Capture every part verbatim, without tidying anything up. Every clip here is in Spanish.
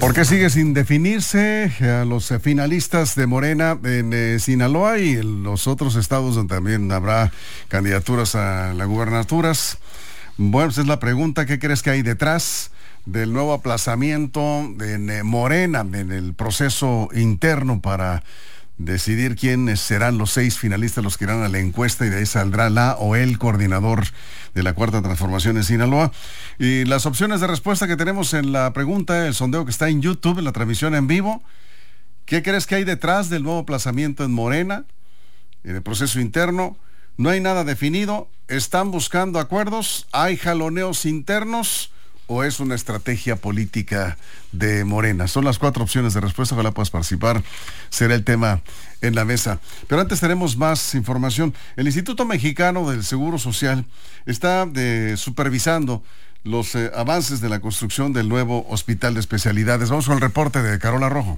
¿Por qué sigue sin definirse a los finalistas de Morena en eh, Sinaloa y en los otros estados donde también habrá candidaturas a las gubernaturas? Bueno, esa es la pregunta. ¿Qué crees que hay detrás del nuevo aplazamiento en eh, Morena, en el proceso interno para decidir quiénes serán los seis finalistas los que irán a la encuesta, y de ahí saldrá la o el coordinador de la Cuarta Transformación en Sinaloa? Y las opciones de respuesta que tenemos en la pregunta, el sondeo que está en YouTube, en la transmisión en vivo. ¿Qué crees que hay detrás del nuevo aplazamiento en Morena, en el proceso interno? No hay nada definido. ¿Están buscando acuerdos? ¿Hay jaloneos internos? ¿O es una estrategia política de Morena? Son las cuatro opciones de respuesta. Ojalá puedas participar. Será el tema en la mesa. Pero antes tenemos más información. El Instituto Mexicano del Seguro Social está de, supervisando los eh, avances de la construcción del nuevo hospital de especialidades. Vamos con el reporte de Carola Rojo.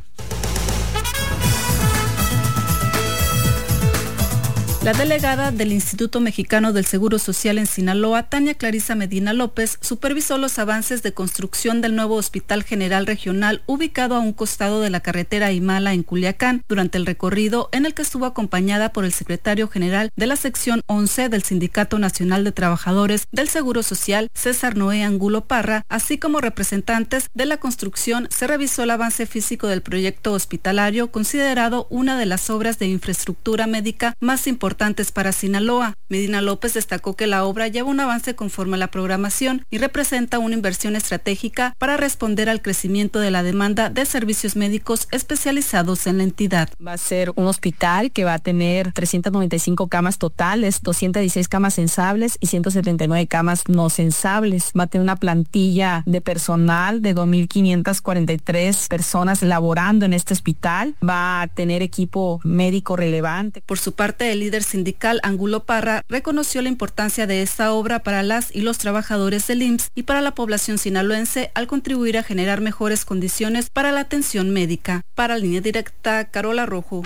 La delegada del Instituto Mexicano del Seguro Social en Sinaloa, Tania Clarisa Medina López, supervisó los avances de construcción del nuevo Hospital General Regional ubicado a un costado de la carretera Imala en Culiacán, durante el recorrido en el que estuvo acompañada por el secretario general de la sección once del Sindicato Nacional de Trabajadores del Seguro Social, César Noé Angulo Parra, así como representantes de la construcción. Se revisó el avance físico del proyecto hospitalario, considerado una de las obras de infraestructura médica más importantes para Sinaloa. Medina López destacó que la obra lleva un avance conforme a la programación y representa una inversión estratégica para responder al crecimiento de la demanda de servicios médicos especializados en la entidad. Va a ser un hospital que va a tener trescientas noventa y cinco camas totales, doscientas dieciséis camas sensables y ciento setenta y nueve camas no sensables. Va a tener una plantilla de personal de dos mil quinientas cuarenta y tres personas laborando en este hospital. Va a tener equipo médico relevante. Por su parte, el líder sindical Angulo Parra reconoció la importancia de esta obra para las y los trabajadores del I M S S y para la población sinaloense, al contribuir a generar mejores condiciones para la atención médica. Para Línea Directa, Carola Rojo.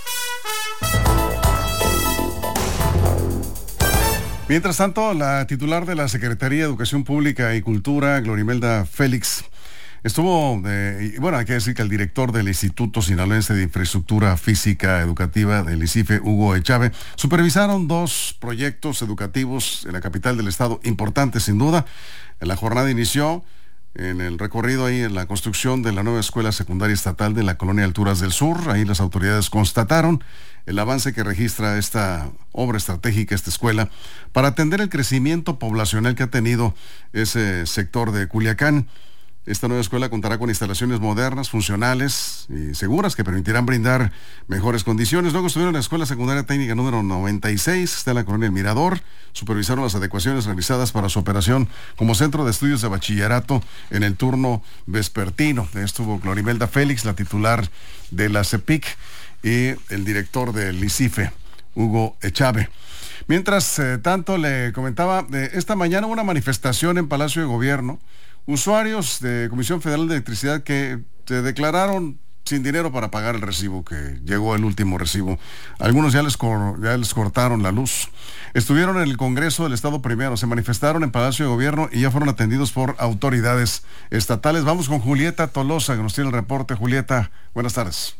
Mientras tanto, la titular de la Secretaría de Educación Pública y Cultura, Glorimelda Félix, estuvo, eh, y bueno, hay que decir que el director del Instituto Sinaloense de Infraestructura Física Educativa del ICIFE, Hugo Echave, supervisaron dos proyectos educativos en la capital del estado, importantes sin duda. La jornada inició en el recorrido ahí en la construcción de la nueva escuela secundaria estatal de la colonia Alturas del Sur. Ahí las autoridades constataron el avance que registra esta obra estratégica, esta escuela, para atender el crecimiento poblacional que ha tenido ese sector de Culiacán. Esta nueva escuela contará con instalaciones modernas, funcionales y seguras que permitirán brindar mejores condiciones. Luego estuvieron en la Escuela Secundaria Técnica número noventa y seis, está en la colonia El Mirador. Supervisaron las adecuaciones realizadas para su operación como centro de estudios de bachillerato en el turno vespertino. Estuvo Glorimelda Félix, la titular de la CEPIC, y el director del ICIFE, Hugo Echave. Mientras eh, tanto, le comentaba, eh, esta mañana una manifestación en Palacio de Gobierno. Usuarios de Comisión Federal de Electricidad que se declararon sin dinero para pagar el recibo, que llegó el último recibo. Algunos ya les, cor, ya les cortaron la luz. Estuvieron en el Congreso del Estado primero, se manifestaron en Palacio de Gobierno y ya fueron atendidos por autoridades estatales. Vamos con Julieta Tolosa, que nos tiene el reporte. Julieta, buenas tardes.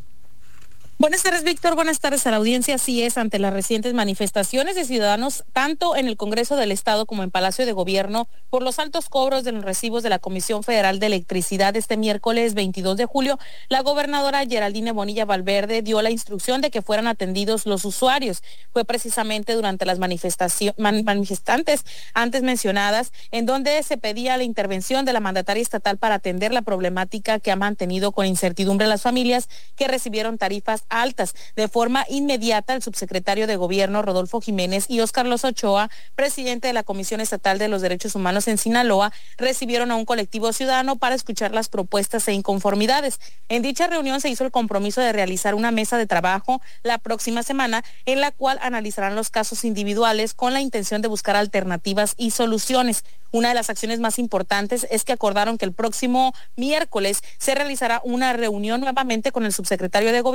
Buenas tardes, Víctor. Buenas tardes a la audiencia. Así es, ante las recientes manifestaciones de ciudadanos, tanto en el Congreso del Estado como en Palacio de Gobierno, por los altos cobros de los recibos de la Comisión Federal de Electricidad este miércoles veintidós de julio, la gobernadora Geraldine Bonilla Valverde dio la instrucción de que fueran atendidos los usuarios. Fue precisamente durante las manifestaciones man, manifestantes antes mencionadas, en donde se pedía la intervención de la mandataria estatal para atender la problemática que ha mantenido con incertidumbre a las familias que recibieron tarifas altas. De forma inmediata, el subsecretario de Gobierno, Rodolfo Jiménez, y Óscar Los Ochoa, presidente de la Comisión Estatal de los Derechos Humanos en Sinaloa, recibieron a un colectivo ciudadano para escuchar las propuestas e inconformidades. En dicha reunión se hizo el compromiso de realizar una mesa de trabajo la próxima semana, en la cual analizarán los casos individuales con la intención de buscar alternativas y soluciones. Una de las acciones más importantes es que acordaron que el próximo miércoles se realizará una reunión nuevamente con el subsecretario de Gobierno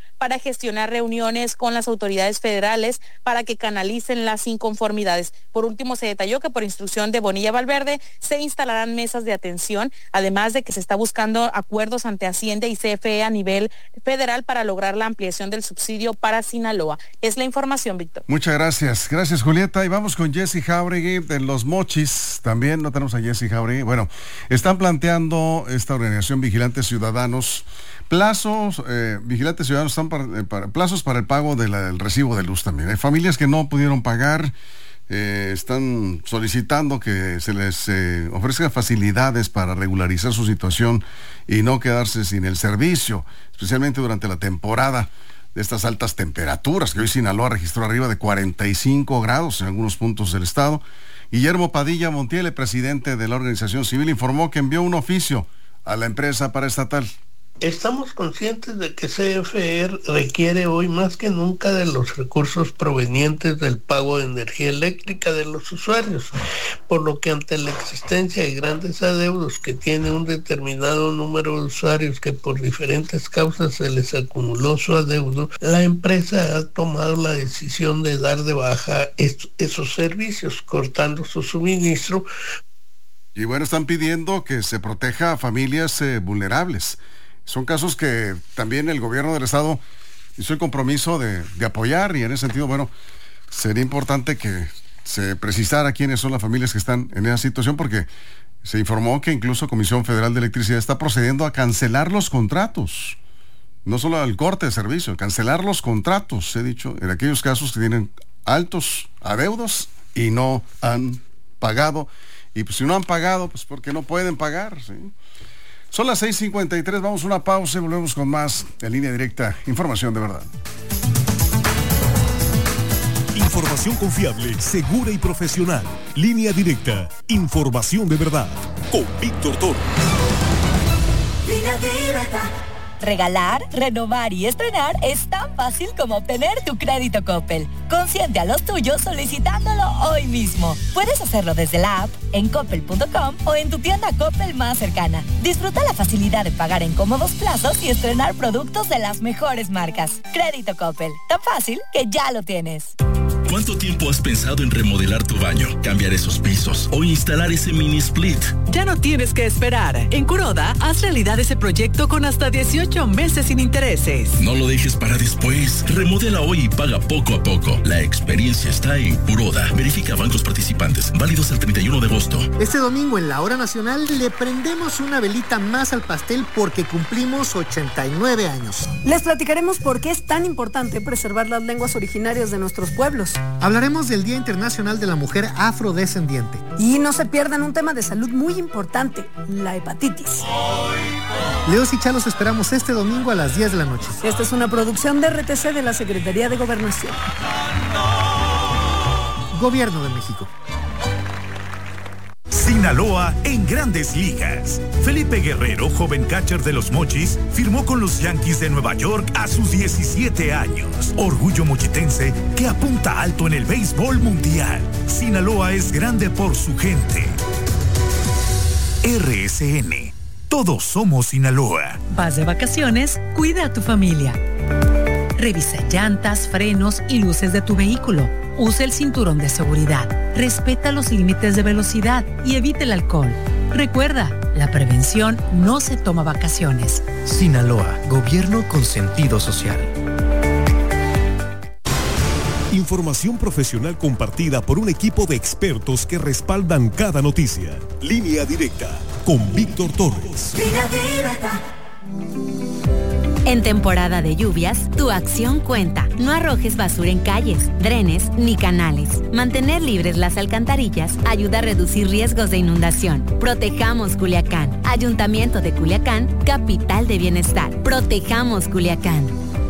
para gestionar reuniones con las autoridades federales para que canalicen las inconformidades. Por último, se detalló que por instrucción de Bonilla Valverde se instalarán mesas de atención, además de que se está buscando acuerdos ante Hacienda y C F E a nivel federal para lograr la ampliación del subsidio para Sinaloa. Es la información, Víctor. Muchas gracias. Gracias, Julieta. Y vamos con Jessy Jauregui de Los Mochis. También no tenemos a Jessy Jauregui. Bueno, están planteando esta organización Vigilantes Ciudadanos plazos, eh, Vigilantes Ciudadanos están para, eh, para, plazos para el pago de la, del recibo de luz también. Hay familias que no pudieron pagar, eh, están solicitando que se les eh, ofrezcan facilidades para regularizar su situación y no quedarse sin el servicio, especialmente durante la temporada de estas altas temperaturas, que hoy Sinaloa registró arriba de cuarenta y cinco grados en algunos puntos del estado. Guillermo Padilla Montiel, el presidente de la organización civil, informó que envió un oficio a la empresa paraestatal. Estamos conscientes de que C F E requiere hoy más que nunca de los recursos provenientes del pago de energía eléctrica de los usuarios, por lo que ante la existencia de grandes adeudos que tiene un determinado número de usuarios que por diferentes causas se les acumuló su adeudo, la empresa ha tomado la decisión de dar de baja est- esos servicios, cortando su suministro. Y bueno, están pidiendo que se proteja a familias eh, vulnerables. Son casos que también el gobierno del estado hizo el compromiso de, de apoyar, y en ese sentido, bueno, sería importante que se precisara quiénes son las familias que están en esa situación, porque se informó que incluso Comisión Federal de Electricidad está procediendo a cancelar los contratos, no solo al corte de servicio, cancelar los contratos, he dicho, en aquellos casos que tienen altos adeudos y no han pagado, y pues si no han pagado, pues porque no pueden pagar, ¿sí? Son las seis cincuenta y tres, vamos a una pausa y volvemos con más en Línea Directa, información de verdad. Información confiable, segura y profesional. Línea Directa, información de verdad. Con Víctor Toro. Línea Directa. Regalar, renovar y estrenar es tan fácil como obtener tu crédito Coppel. Consiente a los tuyos solicitándolo hoy mismo. Puedes hacerlo desde la app, en coppel punto com o en tu tienda Coppel más cercana. Disfruta la facilidad de pagar en cómodos plazos y estrenar productos de las mejores marcas. Crédito Coppel, tan fácil que ya lo tienes. ¿Cuánto tiempo has pensado en remodelar tu baño, cambiar esos pisos o instalar ese mini split? Ya no tienes que esperar. En Kuroda, haz realidad ese proyecto con hasta dieciocho meses sin intereses. No lo dejes para después. Remodela hoy y paga poco a poco. La experiencia está en Kuroda. Verifica bancos participantes. Válidos el treinta y uno de agosto. Este domingo en la hora nacional le prendemos una velita más al pastel porque cumplimos ochenta y nueve años. Les platicaremos por qué es tan importante preservar las lenguas originarias de nuestros pueblos. Hablaremos del Día Internacional de la Mujer Afrodescendiente. Y no se pierdan un tema de salud muy importante, la hepatitis. Leos y Chalos esperamos este domingo a las diez de la noche. Esta es una producción de R T C de la Secretaría de Gobernación. Gobierno de México. Sinaloa en Grandes Ligas. Felipe Guerrero, joven catcher de los Mochis, firmó con los Yankees de Nueva York a sus diecisiete años. Orgullo mochitense que apunta alto en el béisbol mundial. Sinaloa es grande por su gente. R S N. Todos somos Sinaloa. Vas de vacaciones, cuida a tu familia. Revisa llantas, frenos y luces de tu vehículo. Usa el cinturón de seguridad. Respeta los límites de velocidad y evita el alcohol. Recuerda, la prevención no se toma vacaciones. Sinaloa, gobierno con sentido social. Información profesional compartida por un equipo de expertos que respaldan cada noticia. Línea Directa, con Víctor Torres. Línea Directa. En temporada de lluvias, tu acción cuenta. No arrojes basura en calles, drenes ni canales. Mantener libres las alcantarillas ayuda a reducir riesgos de inundación. Protejamos Culiacán. Ayuntamiento de Culiacán, capital de bienestar. Protejamos Culiacán.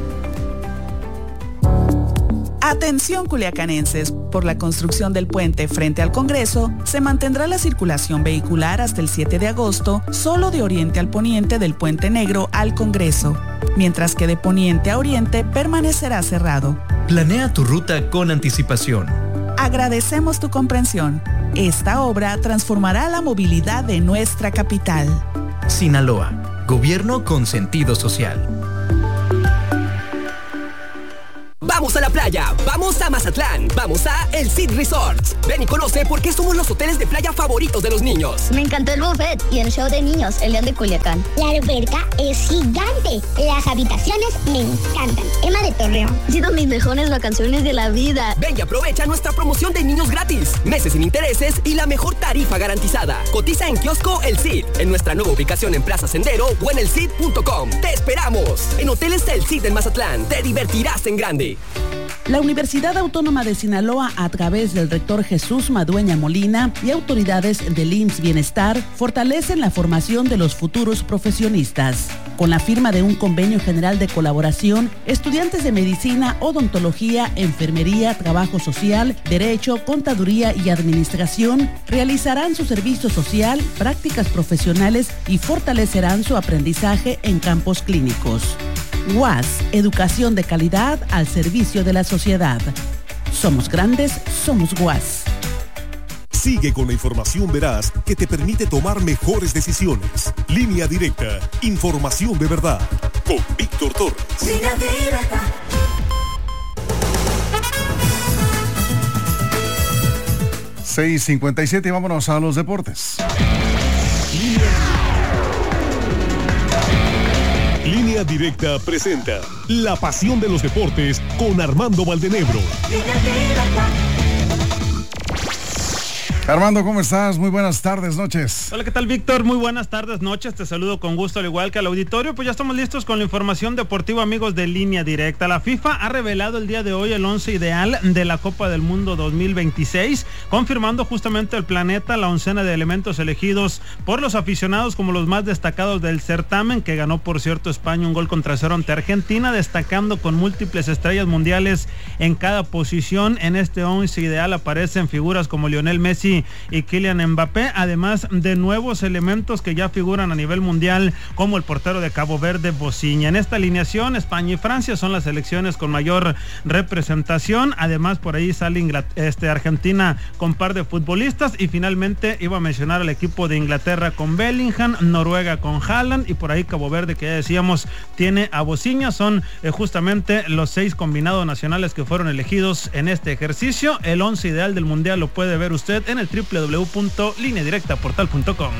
Atención culiacanenses, por la construcción del puente frente al Congreso, se mantendrá la circulación vehicular hasta el siete de agosto, solo de oriente al poniente del Puente Negro al Congreso, mientras que de poniente a oriente permanecerá cerrado. Planea tu ruta con anticipación. Agradecemos tu comprensión. Esta obra transformará la movilidad de nuestra capital. Sinaloa, gobierno con sentido social. playa. Vamos a Mazatlán. Vamos a El Cid Resorts. Ven y conoce por qué somos los hoteles de playa favoritos de los niños. Me encantó el buffet y el show de niños, el León de Culiacán. La alberca es gigante. Las habitaciones me encantan. Emma de Torreón. Ha sido mis mejores vacaciones de la vida. Ven y aprovecha nuestra promoción de niños gratis. Meses sin intereses y la mejor tarifa garantizada. Cotiza en Kiosco El Cid, en nuestra nueva ubicación en Plaza Sendero o en el cid punto com. ¡Te esperamos! En Hoteles El Cid en Mazatlán, te divertirás en grande. La Universidad Autónoma de Sinaloa, a través del rector Jesús Madueña Molina y autoridades del I M S S Bienestar, fortalecen la formación de los futuros profesionistas. Con la firma de un convenio general de colaboración, estudiantes de medicina, odontología, enfermería, trabajo social, derecho, contaduría y administración realizarán su servicio social, prácticas profesionales y fortalecerán su aprendizaje en campos clínicos. U A S, educación de calidad al servicio de la sociedad. Somos grandes, somos U A S. Sigue con la información veraz que te permite tomar mejores decisiones. Línea Directa, información de verdad. Con Víctor Torres. Línea Directa. seis cincuenta y siete, vámonos a los deportes. Línea Directa presenta La Pasión de los Deportes con Armando Valdenebro. Armando, ¿cómo estás? Muy buenas tardes, noches. Hola, ¿qué tal, Víctor? Muy buenas tardes, noches. Te saludo con gusto, al igual que al auditorio. Pues ya estamos listos con la información deportiva, amigos de Línea Directa. La FIFA ha revelado el día de hoy el once ideal de la Copa del Mundo dos mil veintiséis, confirmando justamente el planeta, la oncena de elementos elegidos por los aficionados como los más destacados del certamen, que ganó, por cierto, España un gol contra cero ante Argentina, destacando con múltiples estrellas mundiales en cada posición. En este once ideal aparecen figuras como Lionel Messi y Kylian Mbappé, además de nuevos elementos que ya figuran a nivel mundial, como el portero de Cabo Verde, Bociña. En esta alineación, España y Francia son las selecciones con mayor representación. Además, por ahí sale Ingl- este, Argentina con par de futbolistas, y finalmente iba a mencionar al equipo de Inglaterra con Bellingham, Noruega con Haaland, y por ahí Cabo Verde, que ya decíamos, tiene a Bociña. Son eh, justamente los seis combinados nacionales que fueron elegidos en este ejercicio. El once ideal del mundial lo puede ver usted en el doble u doble u doble u punto línea directa portal punto com.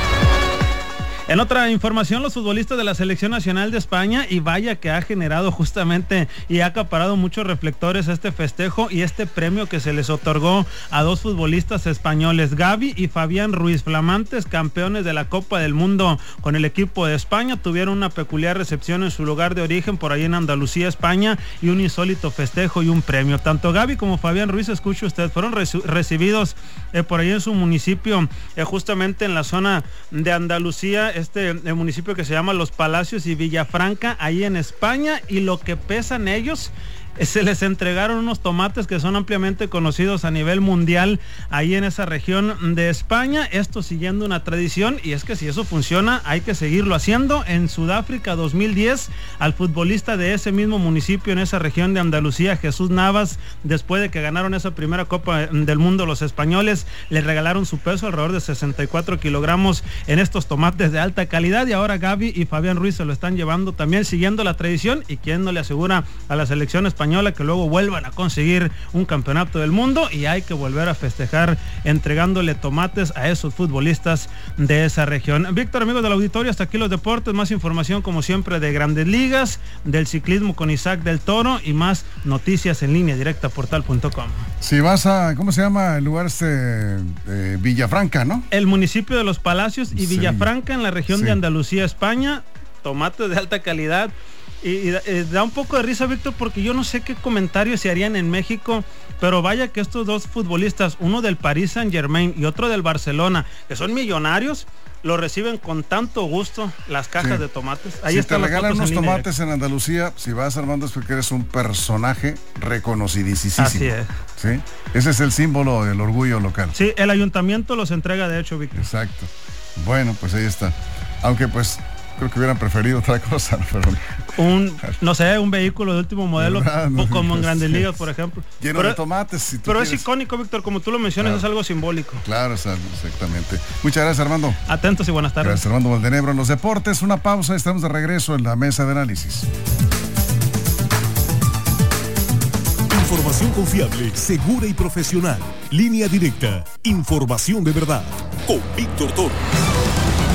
En otra información, los futbolistas de la Selección Nacional de España, y vaya que ha generado justamente y ha acaparado muchos reflectores este festejo y este premio que se les otorgó a dos futbolistas españoles, Gavi y Fabián Ruiz, flamantes campeones de la Copa del Mundo con el equipo de España. Tuvieron una peculiar recepción en su lugar de origen, por ahí en Andalucía, España, y un insólito festejo y un premio. Tanto Gavi como Fabián Ruiz, escuche usted, fueron reci- recibidos eh, por ahí en su municipio, eh, justamente en la zona de Andalucía, este el municipio que se llama Los Palacios y Villafranca, ahí en España, y lo que pesan ellos, se les entregaron unos tomates que son ampliamente conocidos a nivel mundial ahí en esa región de España, esto siguiendo una tradición, y es que si eso funciona hay que seguirlo haciendo. En Sudáfrica dos mil diez, al futbolista de ese mismo municipio en esa región de Andalucía, Jesús Navas, después de que ganaron esa primera Copa del Mundo los españoles, le regalaron su peso, alrededor de sesenta y cuatro kilogramos, en estos tomates de alta calidad, y ahora Gavi y Fabián Ruiz se lo están llevando también siguiendo la tradición, y quien no le asegura a la selección española que luego vuelvan a conseguir un campeonato del mundo, y hay que volver a festejar entregándole tomates a esos futbolistas de esa región. Víctor, amigos del auditorio, hasta aquí los deportes. Más información como siempre de Grandes Ligas, del ciclismo con Isaac del Toro, y más noticias en línea directa portal punto com. Si vas a, ¿cómo se llama el lugar este? Eh, Villafranca, ¿no? El municipio de Los Palacios y Sí. Villafranca, en la región Sí. de Andalucía, España, tomates de alta calidad. Y, y, y da un poco de risa, Víctor, porque yo no sé qué comentarios se harían en México, pero vaya que estos dos futbolistas, uno del Paris Saint-Germain y otro del Barcelona, que son millonarios, lo reciben con tanto gusto las cajas Sí. de tomates. Ahí si están te las regalan fotos unos en línea tomates en Andalucía, si vas, Armando, es porque eres un personaje reconocidísimo. Así es. ¿Sí? Ese es el símbolo del orgullo local. Sí, el ayuntamiento los entrega, de hecho, Víctor. Exacto. Bueno, pues ahí está. Aunque pues creo que hubieran preferido otra cosa, pero un, no sé, un vehículo de último modelo, no, como en Grandes Ligas, por ejemplo. Lleno pero, de tomates. Si pero quieres. es icónico, Víctor, como tú lo mencionas, claro. Es algo simbólico. Claro, exactamente. Muchas gracias, Armando. Atentos y buenas tardes. Gracias, Armando Valdenebro. En los deportes, una pausa, estamos de regreso en la mesa de análisis. Información confiable, segura y profesional. Línea Directa. Información de verdad. Con Víctor Torres.